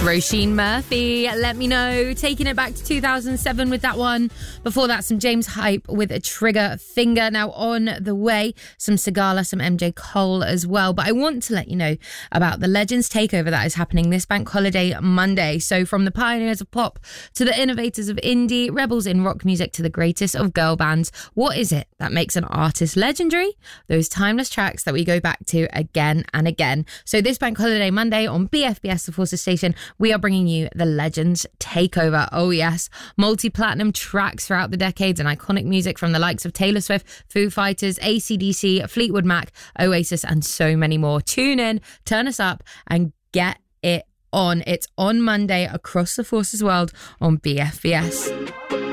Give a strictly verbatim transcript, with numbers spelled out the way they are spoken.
Roisin Murphy, Let Me Know, taking it back to two thousand seven with that one. Before that, some James Hype with a Trigger Finger. Now on the way, some Sigala, some M J Cole as well. But I want to let you know about the Legends Takeover that is happening this bank holiday Monday. So from the pioneers of pop to the innovators of indie, rebels in rock music to the greatest of girl bands, what is it that makes an artist legendary? Those timeless tracks that we go back to again and again. So this bank holiday Monday on B F B S, the Forces Station, we are bringing you the Legends Takeover. Oh yes, multi-platinum tracks throughout the decades and iconic music from the likes of Taylor Swift, Foo Fighters, A C D C, Fleetwood Mac, Oasis and so many more. Tune in, turn us up and get it on. It's on Monday across the Forces world on B F B S.